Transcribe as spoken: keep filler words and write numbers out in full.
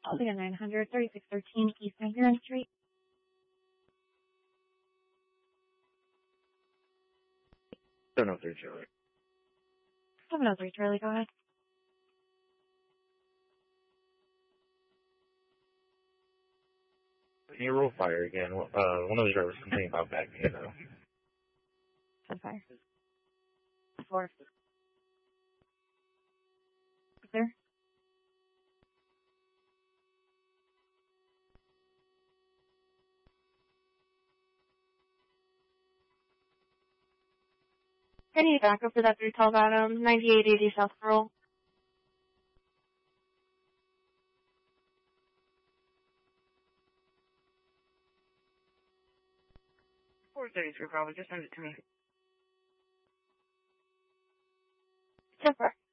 Again, nine hundred thirty-six thirteen East Van Buren Street. seven oh three Charlie. seven oh three Charlie, go ahead. Can you roll fire again? Uh, one of the drivers complaining about back me, though. ten fire. Four. Clear. I need backup for that three twelve Adam, ninety-eight eighty South Pearl. four thirty-three, probably. Just send it to me. ten four.